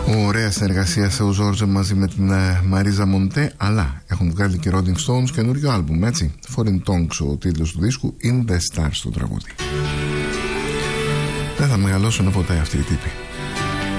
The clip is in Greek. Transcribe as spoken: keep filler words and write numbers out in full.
Ωραία συνεργασία σε ο Ζόρζε μαζί με την Μαρίζα Μοντέ, αλλά έχουν βγάλει και Rolling Stones καινούριο άλμπουμ, έτσι. Foreign Tongues ο τίτλος του δίσκου, In The Stars το τραγούδι. Δεν θα μεγαλώσουν ποτέ αυτοί οι τύποι.